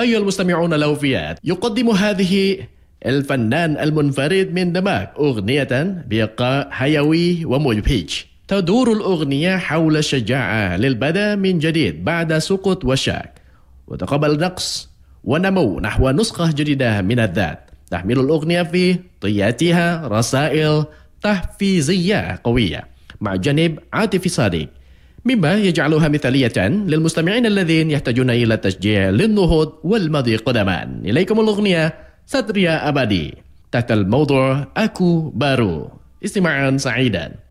أيها المستمعون الأوفياء، يقدم هذه الفنان المنفرد من دماغ أغنية بإيقاع حيوي ومبهج. تدور الأغنية حول الشجاعة للبدء من جديد بعد سقوط وشك، وتقبل النقص ونمو نحو نسخة جديدة من الذات. تحمل الأغنية في طياتها رسائل تحفيزية قوية مع جانب عاطفي صادق، مما يجعلها مثالية للمستمعين الذين يحتاجون إلى تشجيع للنهوض والمضي قدما. إليكم الأغنية ستريا أبدي تحت الموضوع أكو بارو. استماعا سعيدا.